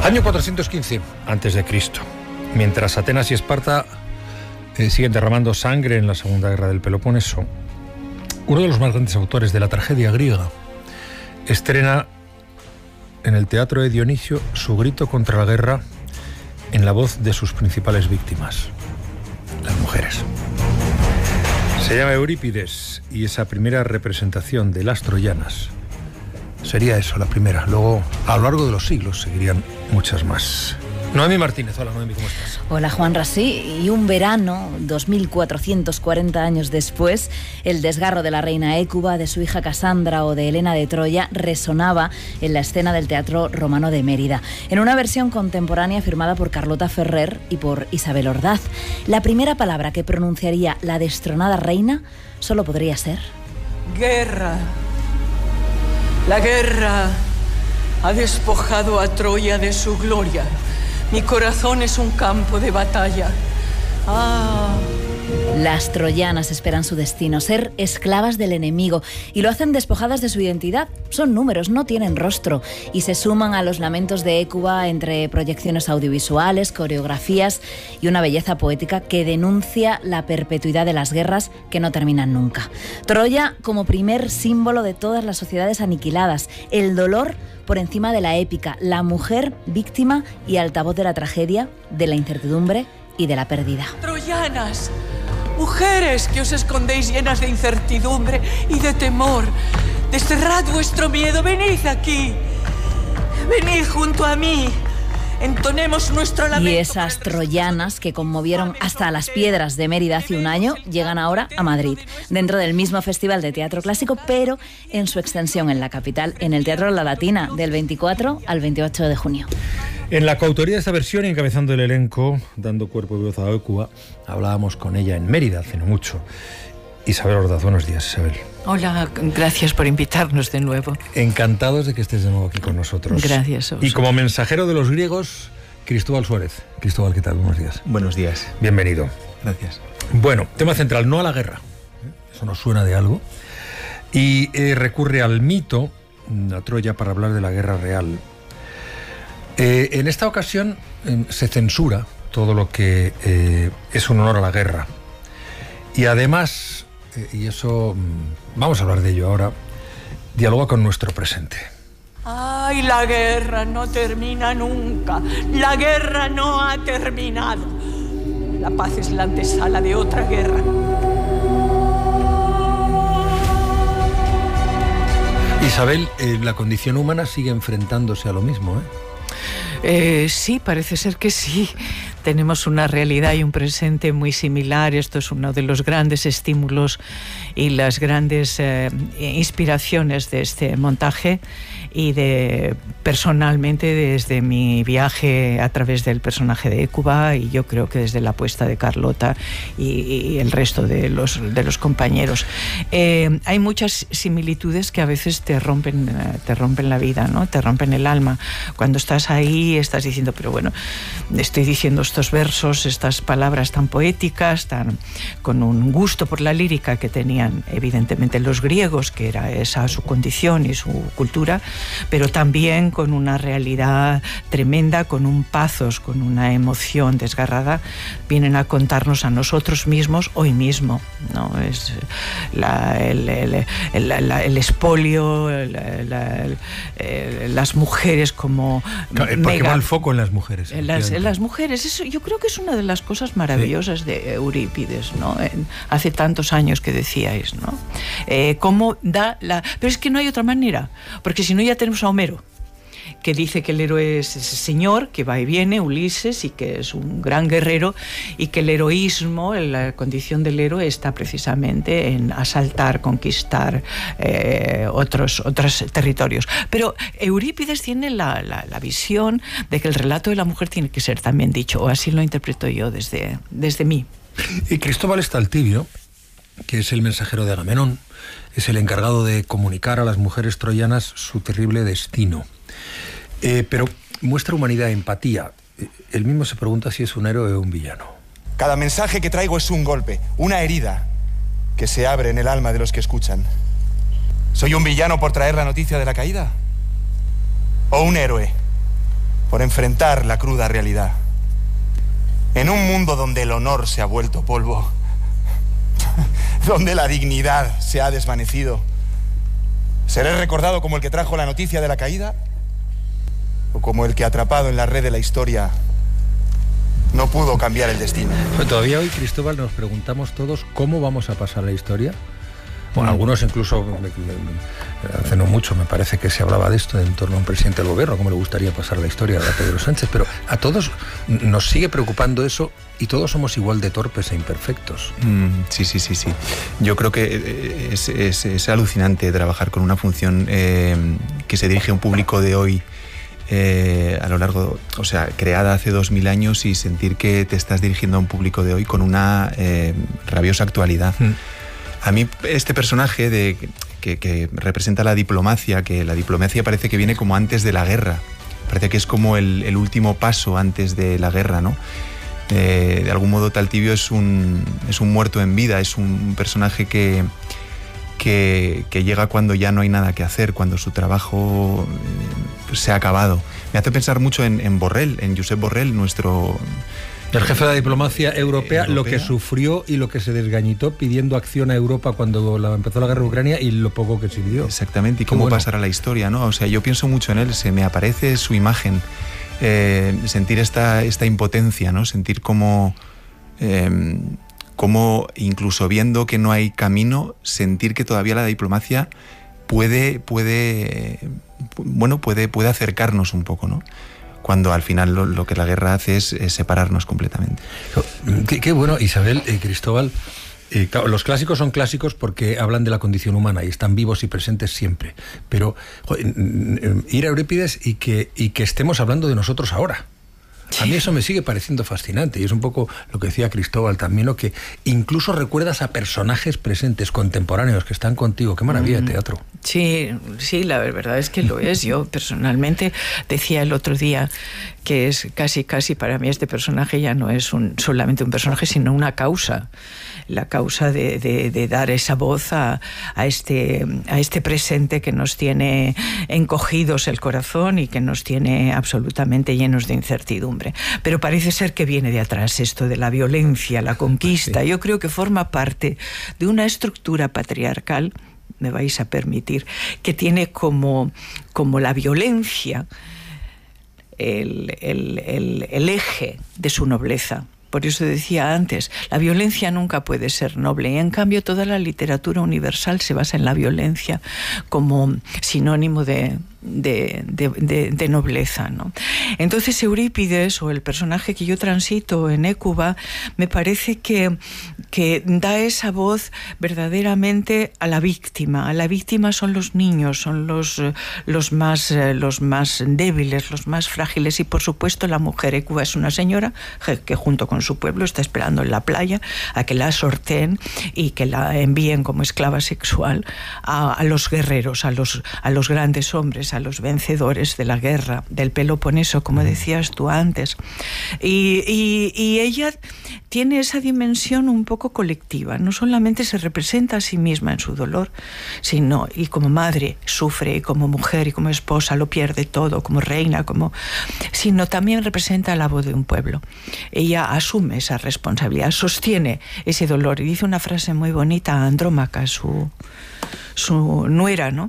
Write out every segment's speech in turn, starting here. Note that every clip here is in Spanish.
Año 415 a.C. Mientras Atenas y Esparta siguen derramando sangre en la Segunda Guerra del Peloponeso, uno de los más grandes autores de la tragedia griega estrena en el Teatro de Dionisio su grito contra la guerra en la voz de sus principales víctimas, las mujeres. Se llama Eurípides y esa primera representación de las troyanas sería eso, la primera. Luego, a lo largo de los siglos, seguirían muchas más. Noemí Martínez, hola Noemí, ¿cómo estás? Hola Juan Rasí. Y un verano, 2440 años después, el desgarro de la reina Hécuba, de su hija Casandra o de Helena de Troya resonaba en la escena del Teatro Romano de Mérida, en una versión contemporánea firmada por Carlota Ferrer y por Isabel Ordaz. La primera palabra que pronunciaría la destronada reina solo podría ser... Guerra. La guerra ha despojado a Troya de su gloria. Mi corazón es un campo de batalla. Las troyanas esperan su destino, ser esclavas del enemigo, y lo hacen despojadas de su identidad. Son números, no tienen rostro, y se suman a los lamentos de Hécuba entre proyecciones audiovisuales, coreografías y una belleza poética que denuncia la perpetuidad de las guerras que no terminan nunca. Troya como primer símbolo de todas las sociedades aniquiladas, el dolor por encima de la épica, la mujer víctima y altavoz de la tragedia, de la incertidumbre y de la pérdida. Troyanas, mujeres que os escondéis llenas de incertidumbre y de temor, desterrad vuestro miedo, venid aquí, venid junto a mí. Entonemos nuestro lamento. Y esas troyanas que conmovieron hasta las piedras de Mérida hace un año llegan ahora a Madrid, dentro del mismo Festival de Teatro Clásico, pero en su extensión en la capital, en el Teatro La Latina, del 24 al 28 de junio. En la coautoría de esta versión y encabezando el elenco, dando cuerpo y voz a Hécuba, hablábamos con ella en Mérida hace no mucho. Isabel Ordaz, buenos días, Isabel. Hola, gracias por invitarnos de nuevo. Encantados de que estés de nuevo aquí con nosotros. Gracias. Y como mensajero de los griegos, Cristóbal Suárez. Cristóbal, ¿qué tal? Buenos días. Buenos días. Bienvenido. Gracias. Bueno, tema central, no a la guerra. Eso nos suena de algo. Y recurre al mito, a Troya, para hablar de la guerra real. En esta ocasión se censura todo lo que es un honor a la guerra. Y además, y eso vamos a hablar de ello ahora, dialoga con nuestro presente. Ay, la guerra no termina nunca. La guerra no ha terminado. La paz es la antesala de otra guerra. Isabel, la condición humana sigue enfrentándose a lo mismo, ¿eh? Sí, parece ser que sí. Tenemos una realidad y un presente muy similar. Esto es uno de los grandes estímulos y las grandes inspiraciones de este montaje, y personalmente desde mi viaje a través del personaje de Hécuba, y yo creo que desde la apuesta de Carlota y el resto de los compañeros. Hay muchas similitudes que a veces te rompen la vida, ¿no? Te rompen el alma. Cuando estás ahí estás diciendo, pero bueno, estoy diciendo estos versos, estas palabras tan poéticas, con un gusto por la lírica que tenían evidentemente los griegos, que era esa su condición y su cultura, pero también con una realidad tremenda, con un pathos, con una emoción desgarrada, vienen a contarnos a nosotros mismos hoy mismo, ¿no? Es el expolio, las mujeres como... ¿Por qué va el foco en las mujeres? En las mujeres, eso yo creo que es una de las cosas maravillosas de Eurípides, ¿no? Hace tantos años que decíais, ¿no? Cómo da la... Pero es que no hay otra manera, porque si no ya tenemos a Homero, que dice que el héroe es ese señor que va y viene, Ulises, y que es un gran guerrero, y que el heroísmo, la condición del héroe está precisamente en asaltar, conquistar otros territorios. Pero Eurípides tiene la visión de que el relato de la mujer tiene que ser también dicho, o así lo interpreto yo desde mí. Y Cristóbal Estaltibio, que es el mensajero de Agamenón, es el encargado de comunicar a las mujeres troyanas su terrible destino. Pero muestra humanidad, empatía. Él mismo se pregunta si es un héroe o un villano. Cada mensaje que traigo es un golpe, una herida que se abre en el alma de los que escuchan. ¿Soy un villano por traer la noticia de la caída? ¿O un héroe por enfrentar la cruda realidad. En un mundo donde el honor se ha vuelto polvo, donde la dignidad se ha desvanecido, ¿seré recordado como el que trajo la noticia de la caída? ¿O como el que, atrapado en la red de la historia, no pudo cambiar el destino? Pues todavía hoy, Cristóbal, nos preguntamos todos cómo vamos a pasar la historia. Bueno, algunos incluso, hace no mucho me parece que se hablaba de esto en torno a un presidente del gobierno, cómo le gustaría pasar la historia a Pedro Sánchez, pero a todos nos sigue preocupando eso y todos somos igual de torpes e imperfectos. Sí. Yo creo que es alucinante trabajar con una función que se dirige a un público de hoy, a lo largo, o sea, creada hace 2000 años, y sentir que te estás dirigiendo a un público de hoy con una rabiosa actualidad. A mí este personaje que representa la diplomacia, que la diplomacia parece que viene como antes de la guerra, parece que es como el último paso antes de la guerra, ¿no? De algún modo Taltibio es un muerto en vida, es un personaje que llega cuando ya no hay nada que hacer, cuando su trabajo se ha acabado. Me hace pensar mucho en Borrell, en Josep Borrell, nuestro... El jefe de la diplomacia europea, lo que sufrió y lo que se desgañitó pidiendo acción a Europa cuando empezó la guerra de Ucrania, y lo poco que sirvió. Exactamente, y cómo pasará la historia, ¿no? O sea, yo pienso mucho en él, se me aparece su imagen, sentir esta impotencia, ¿no? Sentir cómo incluso viendo que no hay camino, sentir que todavía la diplomacia puede acercarnos un poco, ¿no? Cuando al final lo que la guerra hace es separarnos completamente. Qué bueno, Isabel, Cristóbal. Claro, los clásicos son clásicos porque hablan de la condición humana y están vivos y presentes siempre. Pero ir a Eurípides y que estemos hablando de nosotros ahora. A mí eso me sigue pareciendo fascinante, y es un poco lo que decía Cristóbal también, lo que incluso recuerdas a personajes presentes, contemporáneos, que están contigo. Qué maravilla de teatro. Sí, la verdad es que lo es. Yo personalmente decía el otro día que es casi para mí este personaje ya no es solamente un personaje, sino una causa. La causa de dar esa voz a este presente que nos tiene encogidos el corazón y que nos tiene absolutamente llenos de incertidumbre. Pero parece ser que viene de atrás esto de la violencia, la conquista. Sí. Yo creo que forma parte de una estructura patriarcal, me vais a permitir, que tiene como la violencia el eje de su nobleza. Por eso decía antes, la violencia nunca puede ser noble, y en cambio toda la literatura universal se basa en la violencia como sinónimo de nobleza, ¿no? Entonces Eurípides, o el personaje que yo transito en Hécuba, me parece que da esa voz verdaderamente a la víctima. A la víctima son los niños, son los más débiles, los más frágiles, y por supuesto la mujer. Hécuba es una señora que junto con su pueblo está esperando en la playa a que la sorteen y que la envíen como esclava sexual a los guerreros, a los grandes hombres, a los vencedores de la guerra del Peloponeso, como decías tú antes. Y ella tiene esa dimensión un poco colectiva. No solamente se representa a sí misma en su dolor, sino, y como madre sufre, y como mujer y como esposa lo pierde todo, como reina, sino también representa la voz de un pueblo. Ella asume esa responsabilidad, sostiene ese dolor, y dice una frase muy bonita a Andrómaca, su nuera, ¿no?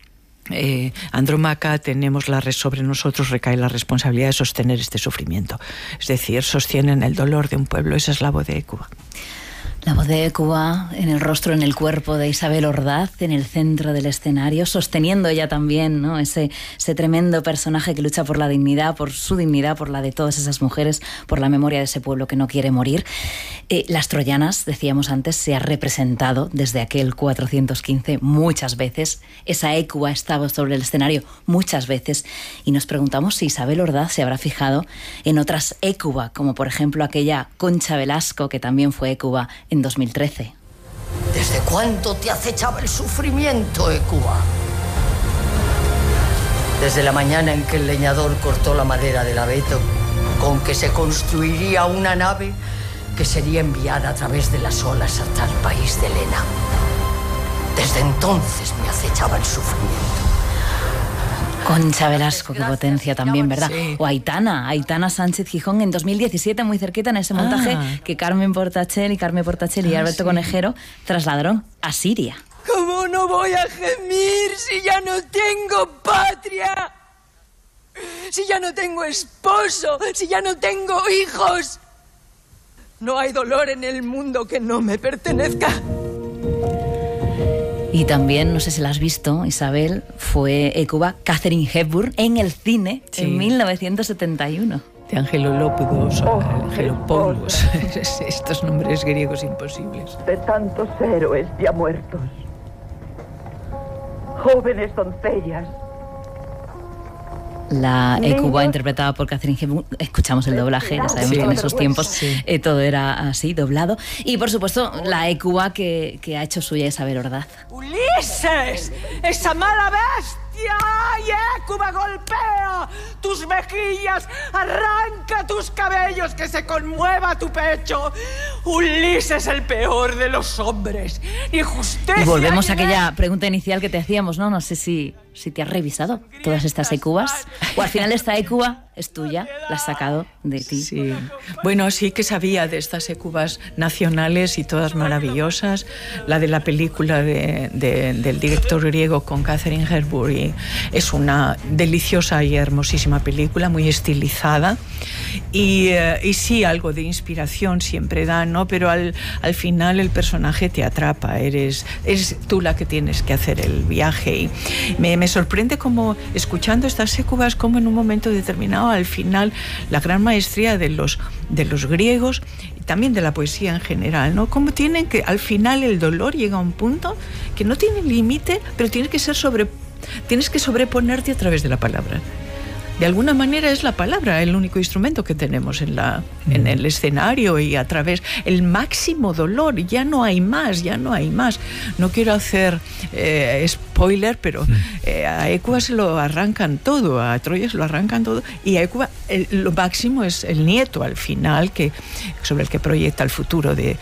Andrómaca, sobre nosotros recae la responsabilidad de sostener este sufrimiento. Es decir, sostienen el dolor de un pueblo. Esa es la voz de Hécuba. La voz de Hécuba en el rostro, en el cuerpo de Isabel Ordaz, en el centro del escenario, sosteniendo ella también, ¿no? ese tremendo personaje que lucha por la dignidad, por su dignidad, por la de todas esas mujeres, por la memoria de ese pueblo que no quiere morir. Las troyanas, decíamos antes, se ha representado desde aquel 415 muchas veces. Esa Hécuba ha estado sobre el escenario muchas veces, y nos preguntamos si Isabel Ordaz se habrá fijado en otras Hécuba, como por ejemplo aquella Concha Velasco, que también fue Hécuba en 2013. ¿Desde cuánto te acechaba el sufrimiento, Hécuba? Desde la mañana en que el leñador cortó la madera del abeto, con que se construiría una nave que sería enviada a través de las olas hasta el país de Helena. Desde entonces me acechaba el sufrimiento. Concha Velasco, qué potencia también, ¿verdad? Sí. O Aitana Sánchez Gijón en 2017, muy cerquita en ese montaje que Carmen Portachel y Alberto Conejero trasladaron a Siria. ¿Cómo no voy a gemir si ya no tengo patria? Si ya no tengo esposo, si ya no tengo hijos. No hay dolor en el mundo que no me pertenezca. Y también, no sé si la has visto, Isabel, fue Hecuba Catherine Hepburn en el cine en 1971. De Angelopoulos, Angelopoulos, estos nombres griegos imposibles. De tantos héroes ya muertos, jóvenes doncellas. La Hecuba interpretada por Catherine Hepburn, escuchamos el doblaje, ya sabemos que en esos tiempos todo era así, doblado. Y por supuesto, la Hecuba que ha hecho suya Isabel Ordaz. ¡Ulises! ¡Esa mala bestia! ¡Y Hecuba golpea tus mejillas! ¡Arranca tus cabellos! ¡Que se conmueva tu pecho! ¡Ulises, el peor de los hombres! ¡Y justicia! Y volvemos a aquella pregunta inicial que te hacíamos, ¿no? No sé si te has revisado todas estas Hecubas, o al final esta Hecuba es tuya, la has sacado de ti. Sí. Bueno, sí que sabía de estas Hecubas nacionales y todas maravillosas. La de la película del director griego con Catherine Hepburn es una deliciosa y hermosísima película, muy estilizada. Y sí, algo de inspiración siempre da, ¿no? Pero al final el personaje te atrapa, eres tú la que tienes que hacer el viaje. Y me sorprende como, escuchando estas Hecubas, como en un momento determinado, al final, la gran maestría de los griegos y también de la poesía en general, ¿no? Como tienen que, al final, el dolor llega a un punto que no tiene límite, pero tienes que sobreponerte a través de la palabra. De alguna manera es la palabra el único instrumento que tenemos en el escenario, y a través el máximo dolor, ya no hay más. No quiero hacer spoiler, pero a Hecuba se lo arrancan todo, a Troya se lo arrancan todo, y a Hecuba lo máximo es el nieto al final, sobre el que proyecta el futuro de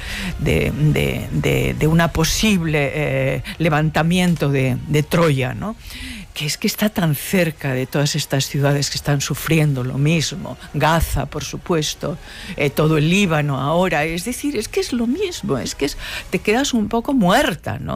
una posible levantamiento de Troya, ¿no? Que es que está tan cerca de todas estas ciudades que están sufriendo lo mismo. Gaza, por supuesto, todo el Líbano ahora. Es decir, es que es lo mismo, te quedas un poco muerta, ¿no?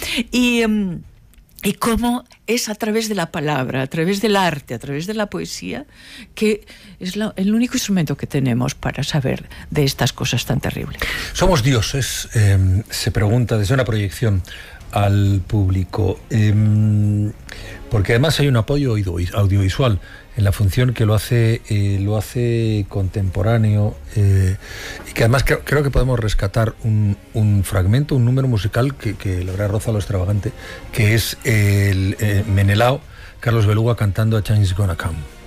Y cómo es a través de la palabra, a través del arte, a través de la poesía, que es el único instrumento que tenemos para saber de estas cosas tan terribles. ¿Somos dioses? Se pregunta desde una proyección al público, porque además hay un apoyo audiovisual en la función que lo hace contemporáneo, y que además creo que podemos rescatar un fragmento, un número musical que la verdad roza lo extravagante, que es el Menelao, Carlos Beluga cantando A Change is Gonna Come.